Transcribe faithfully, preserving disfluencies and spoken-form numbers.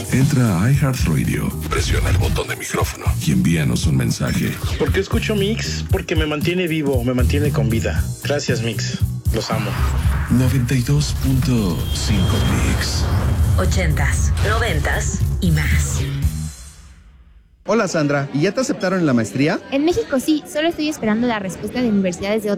Entra a iHeartRadio, presiona el botón de micrófono y envíanos un mensaje. ¿Por qué escucho Mix? Porque me mantiene vivo, me mantiene con vida. Gracias, Mix. Los amo. noventa y dos punto cinco Mix. Ochentas, noventas y más. Hola Sandra, ¿y ya te aceptaron en la maestría? En México sí, solo estoy esperando la respuesta de universidades de otros